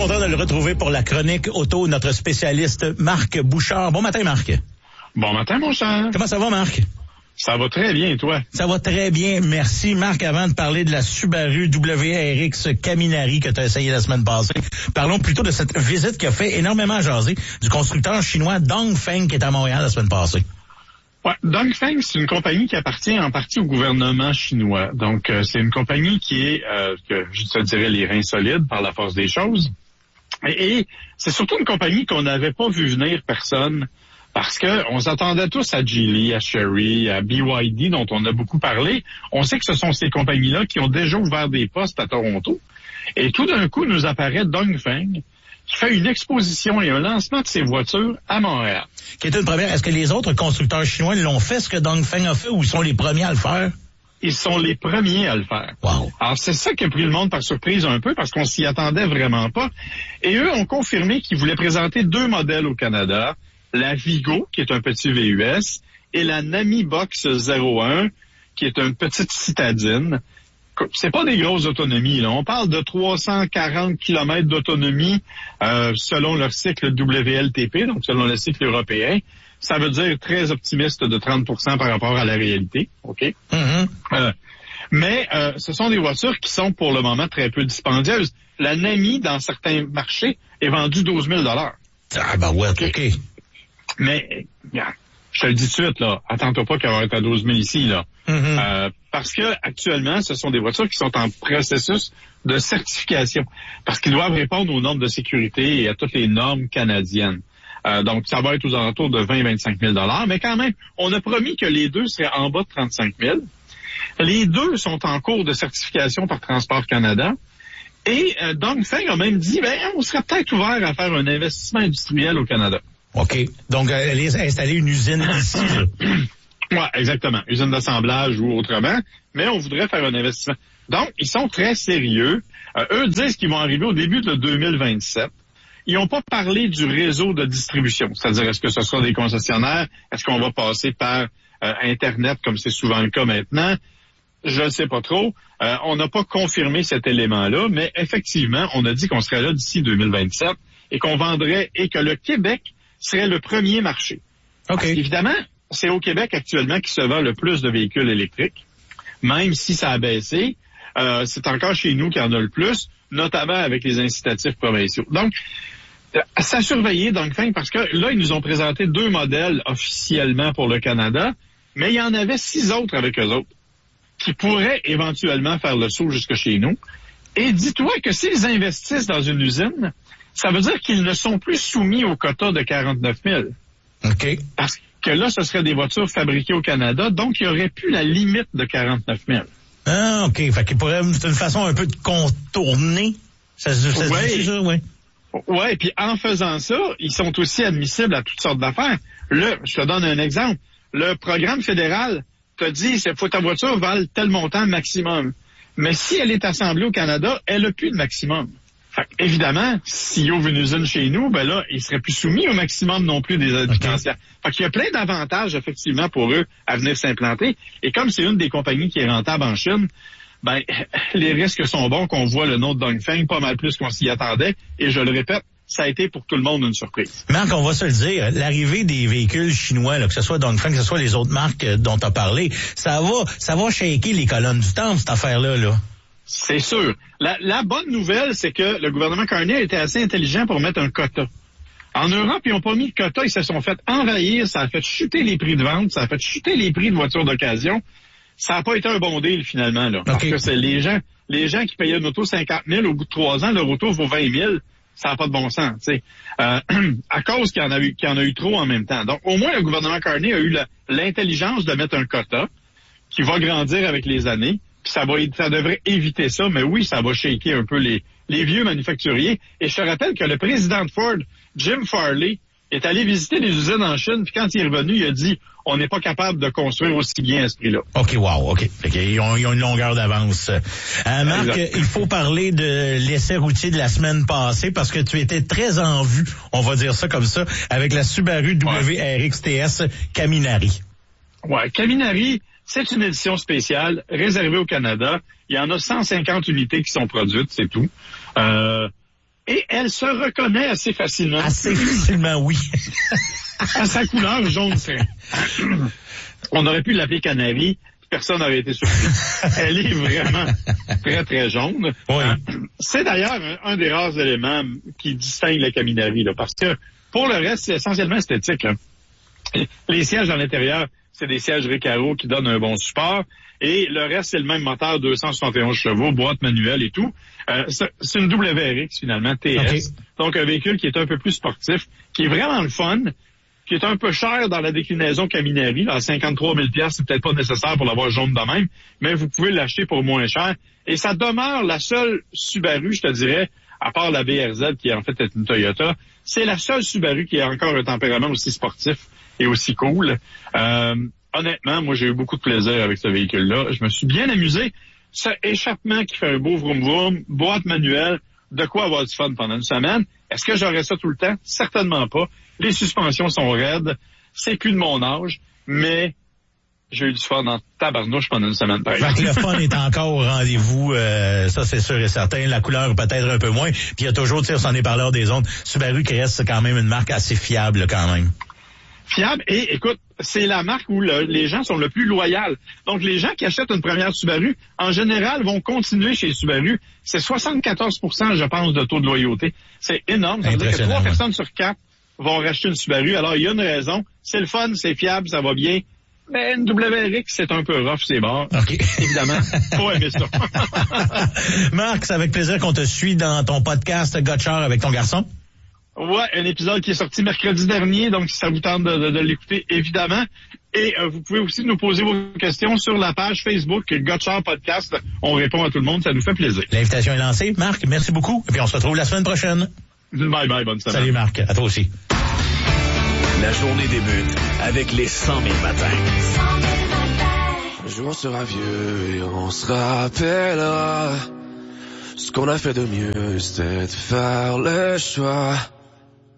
content de le retrouver pour la chronique auto, notre spécialiste Marc Bouchard. Bon matin, Marc. Bon matin, mon cher. Comment ça va, Marc? Ça va très bien, toi? Ça va très bien, merci. Marc, avant de parler de la Subaru WRX Caminari que tu as essayé la semaine passée, parlons plutôt de cette visite qui a fait énormément jaser du constructeur chinois Dongfeng qui est à Montréal la semaine passée. Ouais, Dongfeng, c'est une compagnie qui appartient en partie au gouvernement chinois. Donc, c'est une compagnie qui est, que je te dirais, les reins solides par la force des choses. Et c'est surtout une compagnie qu'on n'avait pas vu venir personne. Parce que on s'attendait tous à Geely, à Chery, à BYD, dont on a beaucoup parlé. On sait que ce sont ces compagnies-là qui ont déjà ouvert des postes à Toronto. Et tout d'un coup, nous apparaît Dongfeng, qui fait une exposition et un lancement de ses voitures à Montréal. Qui est une première. Est-ce que les autres constructeurs chinois l'ont fait, ce que Dongfeng a fait, ou ils sont les premiers à le faire? Ils sont les premiers à le faire. Wow. Alors, c'est ça qui a pris le monde par surprise un peu, parce qu'on s'y attendait vraiment pas. Et eux ont confirmé qu'ils voulaient présenter 2 modèles au Canada. La Vigo, qui est un petit VUS, et la Nami Box 01, qui est une petite citadine. C'est pas des grosses autonomies, là. On parle de 340 km d'autonomie selon leur cycle WLTP, donc selon le cycle européen. Ça veut dire très optimiste de 30% par rapport à la réalité. OK? Mm-hmm. Mais ce sont des voitures qui sont pour le moment très peu dispendieuses. La Nami, dans certains marchés, est vendue 12 000 $. Ah ben ouais, OK. Mais, je te le dis tout de suite, là, attends-toi pas qu'elle va être à 12 000 ici, là. Mm-hmm. Parce que actuellement, ce sont des voitures qui sont en processus de certification. Parce qu'ils doivent répondre aux normes de sécurité et à toutes les normes canadiennes. Donc, ça va être aux alentours de 20-25 000 $. Mais quand même, on a promis que les deux seraient en bas de 35 000. Les deux sont en cours de certification par Transport Canada. Et Dongfeng a même dit, on serait peut-être ouvert à faire un investissement industriel au Canada. OK. Donc, installer une usine ici, là. Ouais, exactement. Usine d'assemblage ou autrement. Mais on voudrait faire un investissement. Donc, ils sont très sérieux. Eux disent qu'ils vont arriver au début de 2027. Ils n'ont pas parlé du réseau de distribution. C'est-à-dire, est-ce que ce sera des concessionnaires? Est-ce qu'on va passer par Internet, comme c'est souvent le cas maintenant? Je ne sais pas trop. On n'a pas confirmé cet élément-là, mais effectivement, on a dit qu'on serait là d'ici 2027 et qu'on vendrait et que le Québec serait le premier marché. OK. Parce qu'évidemment, c'est au Québec actuellement qui se vend le plus de véhicules électriques. Même si ça a baissé, c'est encore chez nous qu'il y en a le plus, notamment avec les incitatifs provinciaux. Donc, ça surveiller Dongfeng parce que là, ils nous ont présenté 2 modèles officiellement pour le Canada, mais il y en avait 6 autres avec eux autres qui pourraient éventuellement faire le saut jusque chez nous. Et dis-toi que s'ils investissent dans une usine, ça veut dire qu'ils ne sont plus soumis au quota de 49 000. OK. Parce que là, ce seraient des voitures fabriquées au Canada, donc il n'y aurait plus la limite de 49 000. Ah, OK. Fait qu'il pourrait, c'est une façon un peu de contourner. Ça se dit ça, oui. Ouais, puis en faisant ça, ils sont aussi admissibles à toutes sortes d'affaires. Là, je te donne un exemple. Le programme fédéral te dit, il faut que ta voiture vale tel montant maximum. Mais si elle est assemblée au Canada, elle n'a plus de maximum. Fait évidemment, s'il ouvre une usine chez nous, ben là, il serait plus soumis au maximum non plus des aides financières. Fait qu'il y a plein d'avantages, effectivement, pour eux à venir s'implanter. Et comme c'est une des compagnies qui est rentable en Chine, ben, les risques sont bons qu'on voit le nom de Dongfeng pas mal plus qu'on s'y attendait. Et je le répète, ça a été pour tout le monde une surprise. Marc, on va se le dire, l'arrivée des véhicules chinois, là, que ce soit Dongfeng, que ce soit les autres marques dont tu as parlé, ça va shaker les colonnes du temple, cette affaire-là, là. C'est sûr. La bonne nouvelle, c'est que le gouvernement Carney a été assez intelligent pour mettre un quota. En Europe, ils n'ont pas mis de quota, ils se sont fait envahir, ça a fait chuter les prix de vente, ça a fait chuter les prix de voitures d'occasion. Ça n'a pas été un bon deal, finalement, là. Parce que c'est les gens qui payaient une auto 50 000, au bout de 3 ans, leur auto vaut 20 000. Ça n'a pas de bon sens, tu sais. À cause qu'il y en a eu trop en même temps. Donc, au moins, le gouvernement Carney a eu l'intelligence de mettre un quota qui va grandir avec les années. Puis ça devrait éviter ça, mais oui, ça va shaker un peu les vieux manufacturiers. Et je te rappelle que le président de Ford, Jim Farley, est allé visiter les usines en Chine, puis quand il est revenu, il a dit « On n'est pas capable de construire aussi bien à ce prix-là. » OK, wow, OK. Ils ont une longueur d'avance. Marc, il faut parler de l'essai routier de la semaine passée, parce que tu étais très en vue, on va dire ça comme ça, avec la Subaru WRX TS Caminari. Ouais, Caminari, c'est une édition spéciale réservée au Canada. Il y en a 150 unités qui sont produites, c'est tout. Et elle se reconnaît assez facilement. Assez facilement, oui. À sa couleur jaune. On aurait pu l'appeler Canary. Personne n'aurait été surpris. Elle est vraiment très, très jaune. Oui. C'est d'ailleurs un des rares éléments qui distingue la Caminari, là, parce que pour le reste, c'est essentiellement esthétique. Là. Les sièges à l'intérieur, c'est des sièges Recaro qui donnent un bon support. Et le reste, c'est le même moteur, 271 chevaux, boîte manuelle et tout. C'est une WRX, finalement, TS. Okay. Donc, un véhicule qui est un peu plus sportif, qui est vraiment le fun, qui est un peu cher dans la déclinaison Caminari. Là, à 53 000 $, c'est peut-être pas nécessaire pour l'avoir jaune de même, mais vous pouvez l'acheter pour moins cher. Et ça demeure la seule Subaru, je te dirais, à part la BRZ, qui en fait est une Toyota, c'est la seule Subaru qui a encore un tempérament aussi sportif et aussi cool. Honnêtement, moi, j'ai eu beaucoup de plaisir avec ce véhicule-là. Je me suis bien amusé. Ce échappement qui fait un beau vroom-vroom, boîte manuelle, de quoi avoir du fun pendant une semaine. Est-ce que j'aurais ça tout le temps? Certainement pas. Les suspensions sont raides. C'est plus de mon âge, mais j'ai eu du fun en tabarnouche pendant une semaine. Par exemple. Le fun est encore au rendez-vous, ça c'est sûr et certain. La couleur peut-être un peu moins. Puis il y a toujours, tu sais, on s'en est parlé hors des ondes, Subaru qui reste quand même une marque assez fiable quand même. Fiable, et écoute, c'est la marque où les gens sont le plus loyaux. Donc, les gens qui achètent une première Subaru, en général, vont continuer chez Subaru. C'est 74%, je pense, de taux de loyauté. C'est énorme. Ça veut dire que 3 personnes sur 4 vont racheter une Subaru. Alors, il y a une raison. C'est le fun, c'est fiable, ça va bien. Mais une WRX, c'est un peu rough, c'est bon. Okay. Évidemment, faut aimer ça. Marc, c'est avec plaisir qu'on te suit dans ton podcast Gotchard avec ton garçon. Ouais, un épisode qui est sorti mercredi dernier, donc si ça vous tente de l'écouter, évidemment. Et vous pouvez aussi nous poser vos questions sur la page Facebook Gotchard Podcast. On répond à tout le monde, ça nous fait plaisir. L'invitation est lancée. Marc, merci beaucoup. Et puis on se retrouve la semaine prochaine. Bye bye, bonne semaine. Salut Marc, à toi aussi. La journée débute avec les 100 000 matins. Un jour on sera vieux et on se rappellera. Ce qu'on a fait de mieux, c'était de faire le choix